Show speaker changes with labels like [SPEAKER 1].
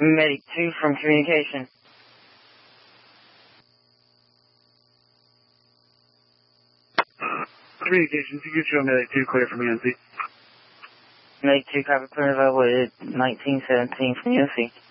[SPEAKER 1] Medic 2 from communication.
[SPEAKER 2] Communications, you get you on Medic 2, clear from UNC.
[SPEAKER 1] Medic 2, copy, clear available at 1917 from UNC.